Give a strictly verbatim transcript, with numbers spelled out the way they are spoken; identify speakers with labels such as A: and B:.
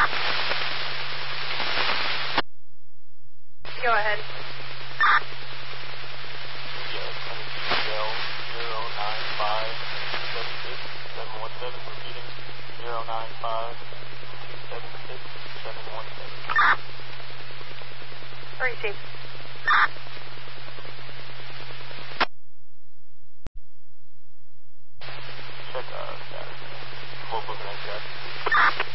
A: Go ahead.
B: Yes, Tennessee L zero nine five two seven six seven one seven. Repeating zero nine five two seven six seven one seven.
A: Receive.